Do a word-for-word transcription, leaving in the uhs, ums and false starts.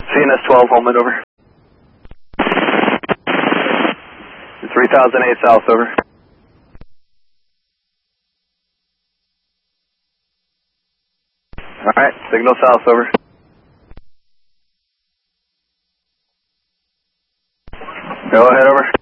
C N S twelve, Holman, over. three thousand eight south, over. Alright, signal south, over. Go ahead, over.